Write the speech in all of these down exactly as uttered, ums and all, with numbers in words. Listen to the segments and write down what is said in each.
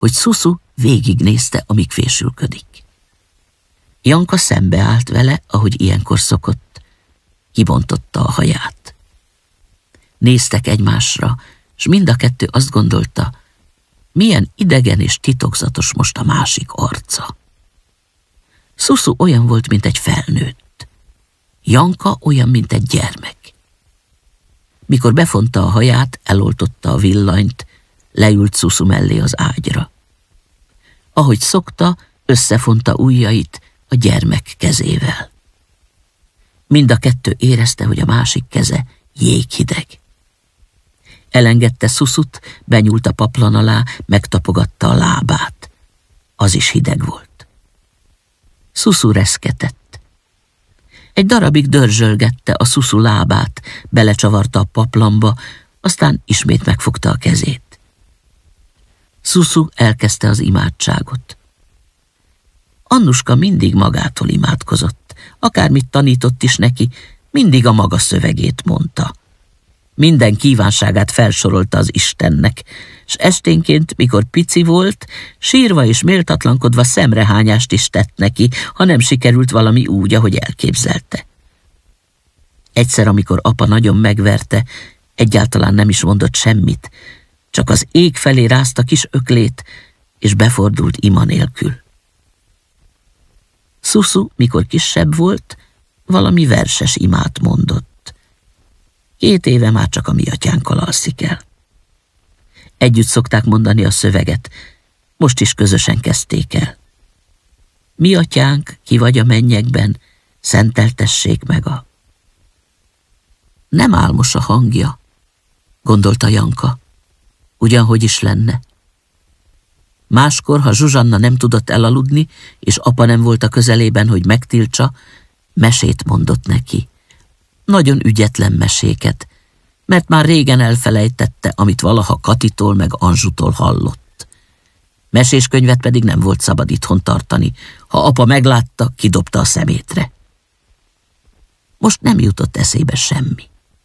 hogy Szuszu végignézte, amíg fésülködik. Janka szembeállt vele, ahogy ilyenkor szokott, kibontotta a haját. Néztek egymásra, s mind a kettő azt gondolta, milyen idegen és titokzatos most a másik arca. Szuszu olyan volt, mint egy felnőtt. Janka olyan, mint egy gyermek. Mikor befonta a haját, eloltotta a villanyt, leült Szuszu mellé az ágyra. Ahogy szokta, összefonta ujjait a gyermek kezével. Mind a kettő érezte, hogy a másik keze jéghideg. Elengedte Szuszut, benyúlt a paplan alá, megtapogatta a lábát. Az is hideg volt. Szuszu reszketett. Egy darabig dörzsölgette a Szuszu lábát, belecsavarta a paplanba, aztán ismét megfogta a kezét. Szuszu elkezdte az imádságot. Annuska mindig magától imádkozott, akármit tanított is neki, mindig a maga szövegét mondta. Minden kívánságát felsorolta az Istennek, s esténként, mikor pici volt, sírva és méltatlankodva szemrehányást is tett neki, ha nem sikerült valami úgy, ahogy elképzelte. Egyszer, amikor apa nagyon megverte, egyáltalán nem is mondott semmit, csak az ég felé rázta kis öklét, és befordult ima nélkül. Szuszu, mikor kisebb volt, valami verses imát mondott. Két éve már csak a mi atyánkkal alszik el. Együtt szokták mondani a szöveget, most is közösen kezdték el. Mi atyánk, ki vagy a mennyekben, szenteltessék meg a... Nem álmos a hangja, gondolta Janka, ugyanhogy is lenne. Máskor, ha Zsuzsanna nem tudott elaludni, és apa nem volt a közelében, hogy megtiltsa, mesét mondott neki. Nagyon ügyetlen meséket, mert már régen elfelejtette, amit valaha Katitól meg Anzsutól hallott. Meséskönyvet pedig nem volt szabad itthon tartani. Ha apa meglátta, kidobta a szemétre. Most nem jutott eszébe semmi.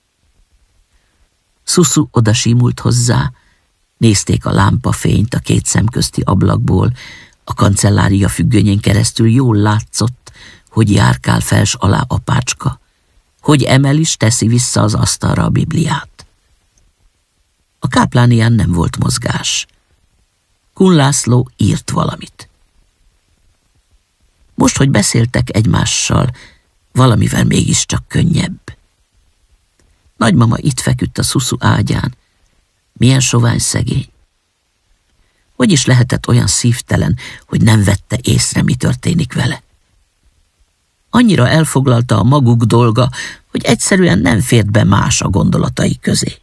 Szuszu odasímult hozzá, nézték a lámpafényt a két szemközti ablakból, a kancellária függönyén keresztül jól látszott, hogy járkál fels alá apácska, hogy emel is teszi vissza az asztalra a Bibliát. A káplánián nem volt mozgás. Kun László írt valamit. Most, hogy beszéltek egymással, valamivel mégiscsak könnyebb. Nagymama itt feküdt a Szuszu ágyán. Milyen sovány szegény. Hogy is lehetett olyan szívtelen, hogy nem vette észre, mi történik vele? Annyira elfoglalta a maguk dolga, hogy egyszerűen nem fért be más a gondolatai közé.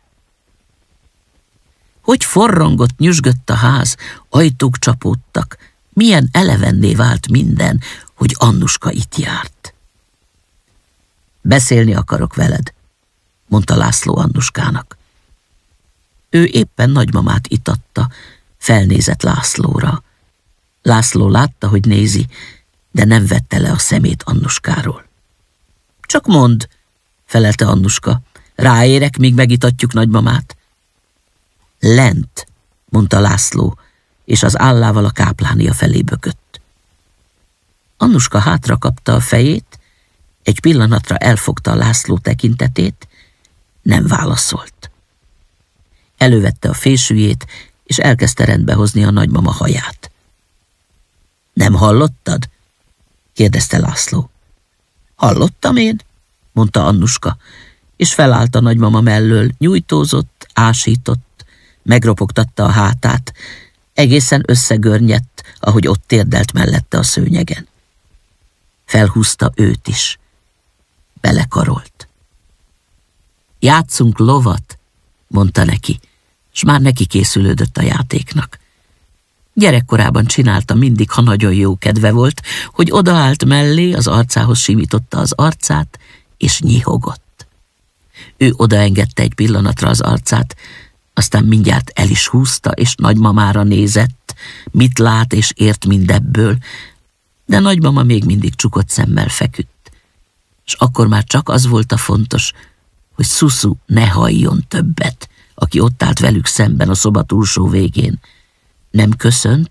Hogy forrongott, nyüzsgött a ház, ajtók csapódtak, milyen elevenné vált minden, hogy Annuska itt járt. Beszélni akarok veled, mondta László Annuskának. Ő éppen nagymamát itatta, felnézett Lászlóra. László látta, hogy nézi, de nem vette le a szemét Annuskáról. Csak mondd, felelte Annuska, ráérek, míg megitatjuk nagymamát. Lent, mondta László, és az állával a káplánia felé bökött. Annuska hátra kapta a fejét, egy pillanatra elfogta a László tekintetét, nem válaszolt. Elővette a fésűjét, és elkezdte rendbehozni a nagymama haját. Nem hallottad? kérdezte László. Hallottam én, mondta Annuska, és felállt a nagymama mellől, nyújtózott, ásított, megropogtatta a hátát, egészen összegörnyedt, ahogy ott térdelt mellette a szőnyegen. Felhúzta őt is. Belekarolt. Játszunk lovat, mondta neki, s már neki készülődött a játéknak. Gyerekkorában csinálta mindig, ha nagyon jó kedve volt, hogy odaállt mellé, az arcához simította az arcát, és nyihogott. Ő odaengedte egy pillanatra az arcát, aztán mindjárt el is húzta, és nagymamára nézett, mit lát és ért mindebből, de nagymama még mindig csukott szemmel feküdt. És akkor már csak az volt a fontos, hogy Szuszu ne halljon többet, aki ott állt velük szemben a szoba túlsó végén, Nem köszönt,